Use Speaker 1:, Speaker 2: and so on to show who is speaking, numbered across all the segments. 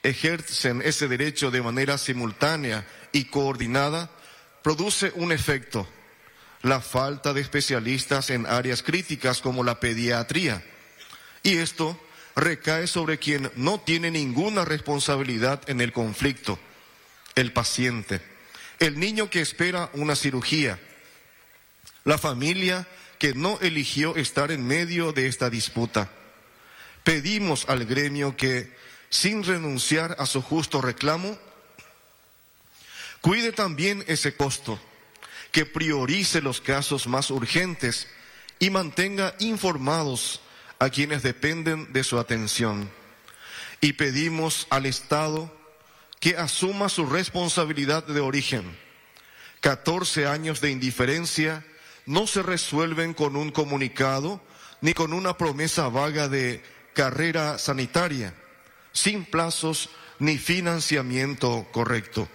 Speaker 1: ejercen ese derecho de manera simultánea y coordinada, produce un efecto: la falta de especialistas en áreas críticas como la pediatría. Y esto recae sobre quien no tiene ninguna responsabilidad en el conflicto: el paciente, el niño que espera una cirugía, la familia que no eligió estar en medio de esta disputa. Pedimos al gremio que, sin renunciar a su justo reclamo, cuide también ese costo, que priorice los casos más urgentes y mantenga informados a quienes dependen de su atención. Y pedimos al Estado que asuma su responsabilidad de origen. 14 años de indiferencia no se resuelven con un comunicado ni con una promesa vaga de carrera sanitaria, sin plazos ni financiamiento correcto.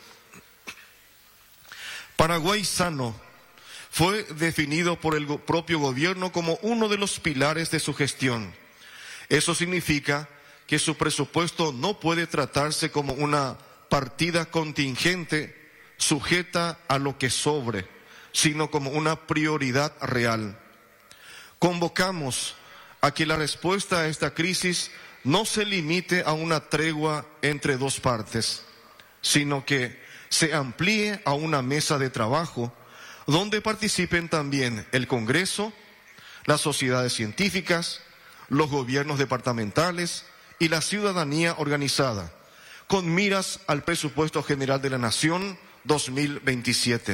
Speaker 1: Paraguay Sano fue definido por el propio gobierno como uno de los pilares de su gestión. Eso significa que su presupuesto no puede tratarse como una partida contingente sujeta a lo que sobre, sino como una prioridad real. Convocamos a que la respuesta a esta crisis no se limite a una tregua entre dos partes, sino que se amplíe a una mesa de trabajo donde participen también el Congreso, las sociedades científicas, los gobiernos departamentales y la ciudadanía organizada, con miras al presupuesto general de la Nación 2027.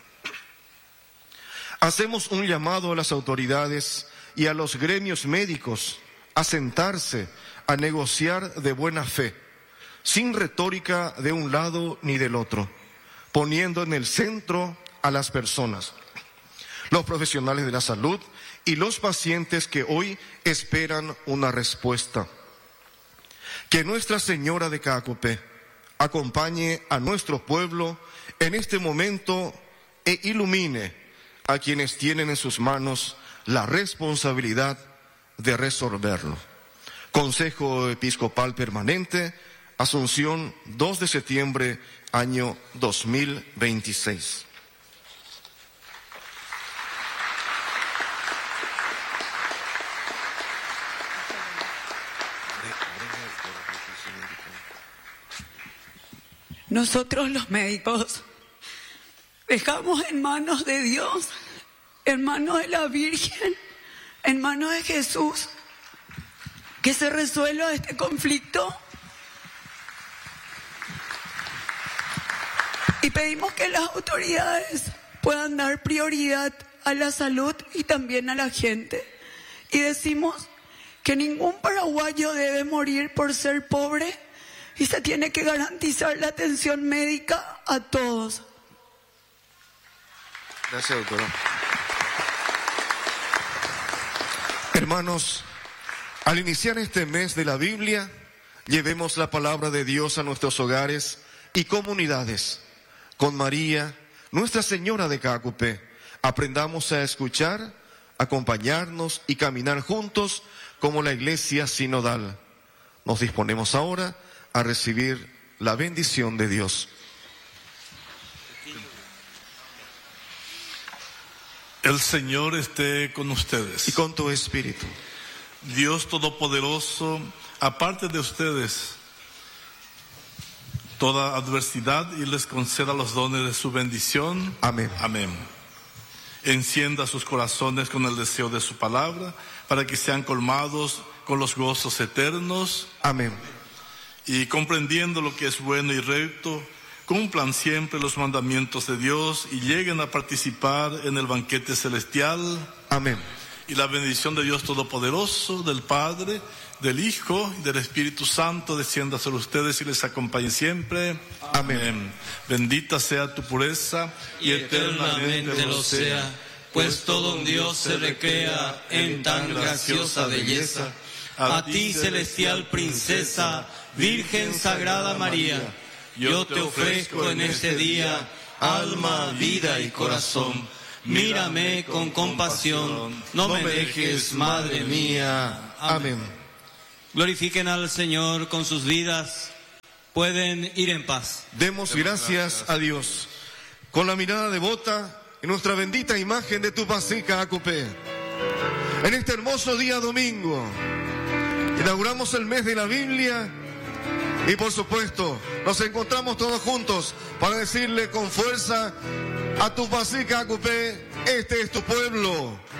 Speaker 1: Hacemos un llamado a las autoridades y a los gremios médicos a sentarse, a negociar de buena fe, sin retórica de un lado ni del otro, poniendo en el centro a las personas, los profesionales de la salud y los pacientes que hoy esperan una respuesta. Que Nuestra Señora de Caacupé acompañe a nuestro pueblo en este momento e ilumine a quienes tienen en sus manos la responsabilidad de resolverlo. Consejo Episcopal Permanente, Asunción, 2 de septiembre, año 2026.
Speaker 2: Nosotros los médicos dejamos en manos de Dios, en manos de la Virgen, en manos de Jesús, que se resuelva este conflicto. Y pedimos que las autoridades puedan dar prioridad a la salud y también a la gente. Y decimos que ningún paraguayo debe morir por ser pobre y se tiene que garantizar la atención médica a todos.
Speaker 1: Gracias, doctora. Hermanos, al iniciar este mes de la Biblia, llevemos la palabra de Dios a nuestros hogares y comunidades. Con María, Nuestra Señora de Caacupé, aprendamos a escuchar, acompañarnos y caminar juntos como la Iglesia sinodal. Nos disponemos ahora a recibir la bendición de Dios.
Speaker 3: El Señor esté con ustedes.
Speaker 1: Y con tu espíritu.
Speaker 3: Dios Todopoderoso, aparte de ustedes toda adversidad y les conceda los dones de su bendición.
Speaker 1: Amén.
Speaker 3: Amén. Encienda sus corazones con el deseo de su palabra, para que sean colmados con los gozos eternos.
Speaker 1: Amén.
Speaker 3: Y comprendiendo lo que es bueno y recto, cumplan siempre los mandamientos de Dios y lleguen a participar en el banquete celestial.
Speaker 1: Amén.
Speaker 3: Y la bendición de Dios Todopoderoso, del Padre, del Hijo y del Espíritu Santo descienda sobre ustedes y les acompañe siempre.
Speaker 1: Amén.
Speaker 3: Bendita sea tu pureza
Speaker 4: y eternamente lo sea, pues todo un Dios se recrea en tan graciosa belleza. A ti, celestial princesa, Virgen Sagrada María, yo te ofrezco en este día alma, vida y corazón. Mírame con compasión, no me dejes, Madre mía.
Speaker 1: Amén.
Speaker 4: Glorifiquen al Señor con sus vidas. Pueden ir en paz.
Speaker 1: Demos gracias a Dios. Con la mirada devota en nuestra bendita imagen de tu Basílica Acupé. En este hermoso día domingo, inauguramos el mes de la Biblia y por supuesto nos encontramos todos juntos para decirle con fuerza a tu Basílica Acupé: este es tu pueblo,